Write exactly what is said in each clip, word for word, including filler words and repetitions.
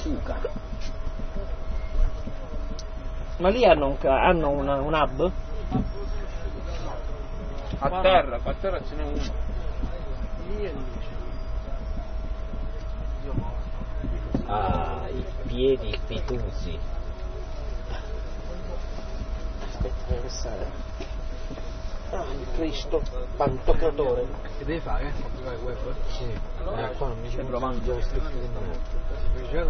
Suca. Ma lì hanno un, hanno una, un hub? A terra, a terra ce n'è uno. Ah, i piedi fitosi. Aspetta, deve passare. Ah, il Cristo pantocratore. Che devi fare? Configurare il web? Sì. Eh, qua non mi ci provando. devo scrivere di nuovo.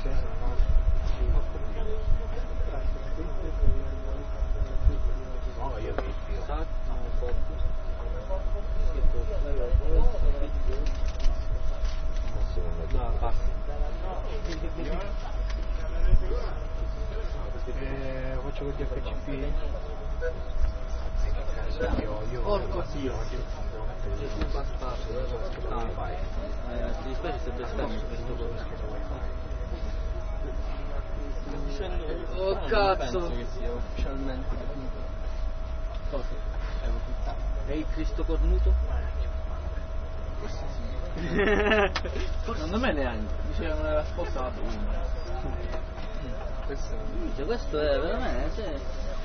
No, io vi No, basta. Eh, faccio con D H C P. Io, io Porco dio. Gesù bastardo. Ah, vai. Eh, ti dispiace se bestemmi questo cosa? Oh cazzo! Penso che sia ufficialmente definito. Cosa? È il Cristo cornuto? Forse sì. Secondo me neanche. Diceva non era sposato uno. Questo, cioè, questo è veramente cioè,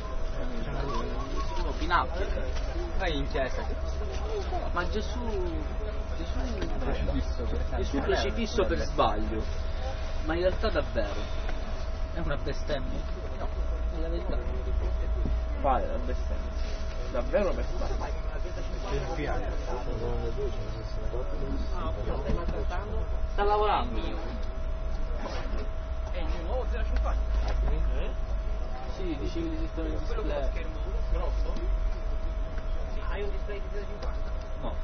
opinabile. Vai in chiesa. Ma Gesù Gesù crocifisso, Gesù crocifisso per sbaglio. Ma in realtà davvero è una bestemmia. No, è la verità. Fai la bestemmia. Davvero per sbaglio. Sta lavorando. È il nuovo zero cinquanta? Eh? Sì, dicevi di sistema di display. Quello con lo schermo grosso? Sì. Hai un display di zero cinquanta? No.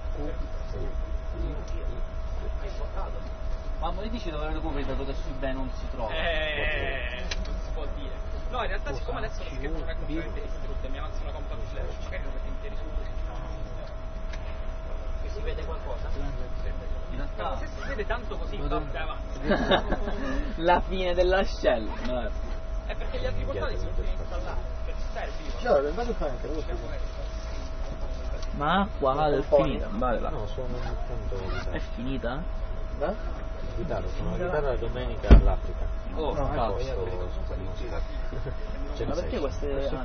Hai portato? Ma mi dici dove lo recuperi dato che sui bene non si trova? Eh, non si può dire. No, in realtà siccome adesso lo schermo non è completamente distrutto e mi avanza una compa più veloce, magari lo metti interi su. Che si vede qualcosa? In realtà se si vede tanto così va avanti. La fine della shell. No. È perché gli altri portali sono tutti installati. Che ti serve? Allora, vado a fare anche lo Ma qua è finita, vale là. No, sono un punto. È finita? Eh? Chitarra, sono la chitarra domenica all'Africa. Oh, no, cazzo. posto, Ma perché queste